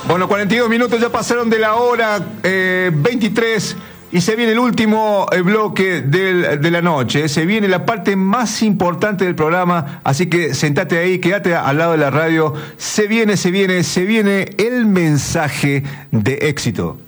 Bueno, 42 minutos ya pasaron de la hora 23 y se viene el último bloque de la noche. Se viene la parte más importante del programa, así que sentate ahí, quédate al lado de la radio. Se viene el mensaje de éxito.